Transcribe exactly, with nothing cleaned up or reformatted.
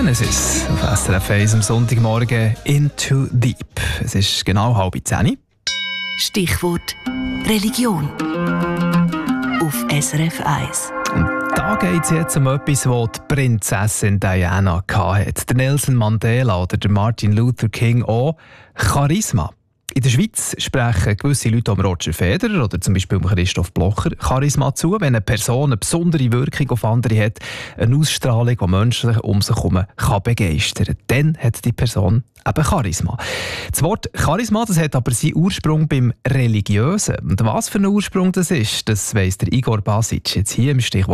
Genesis auf S R F eins am Sonntagmorgen «Into Deep». Es ist genau halb zehn. Stichwort Religion auf S R F eins. Und da geht es jetzt um etwas, was die Prinzessin Diana hatte. Der Nelson Mandela oder der Martin Luther King auch. Charisma. In der Schweiz sprechen gewisse Leute um Roger Federer oder zum Beispiel um Christoph Blocher Charisma zu, wenn eine Person eine besondere Wirkung auf andere hat, eine Ausstrahlung, die Menschen um sich herum kann begeistern kann. Dann hat die Person eben Charisma. Das Wort Charisma, das hat aber seinen Ursprung beim Religiösen. Und was für ein Ursprung das ist, das weiss der Igor Basic jetzt hier im Stichwort